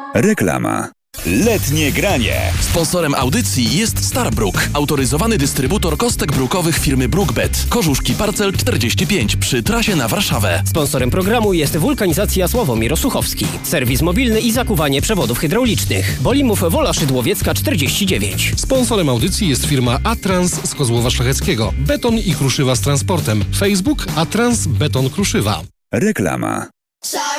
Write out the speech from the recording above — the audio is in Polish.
Reklama. Letnie granie. Sponsorem audycji jest Starbrook, autoryzowany dystrybutor kostek brukowych firmy Brookbet. Korzuszki Parcel 45 przy trasie na Warszawę. Sponsorem programu jest Wulkanizacja Sławomir Osuchowski. Serwis mobilny i zakuwanie przewodów hydraulicznych. Bolimów Wola Szydłowiecka 49. Sponsorem audycji jest firma Atrans z Kozłowa Szlacheckiego. Beton i kruszywa z transportem. Facebook Atrans Beton Kruszywa. Reklama.